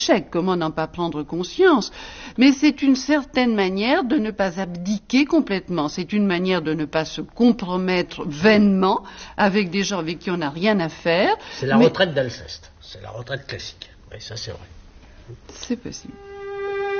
comment n'en pas prendre conscience? Mais c'est une certaine manière de ne pas abdiquer complètement, c'est une manière de ne pas se compromettre vainement avec des gens avec qui on n'a rien à faire. C'est la retraite d'Alceste, c'est la retraite classique, oui, ça c'est vrai. C'est possible.